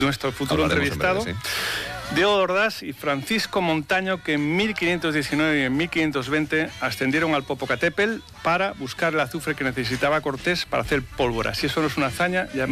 nuestro futuro entrevistado, Diego de Ordás y Francisco Montaño, que en 1519 y en 1520 ascendieron al Popocatépetl para buscar el azufre que necesitaba Cortés para hacer pólvora. Si eso no es una hazaña, ya